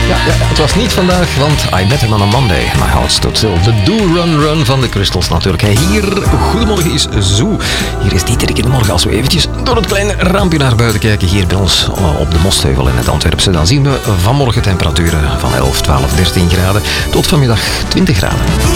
Het was niet vandaag, want I met him on a Monday. My heart stood still. De Do Run Run van de Crystals natuurlijk. Hier, goedemorgen is Zoo. Hier is Dieterik in de morgen. Als we eventjes door het kleine rampje naar buiten kijken, hier bij ons op de Mostheuvel in het Antwerpse, dan zien we vanmorgen temperaturen van 11, 12, 13 graden tot vanmiddag 20 graden.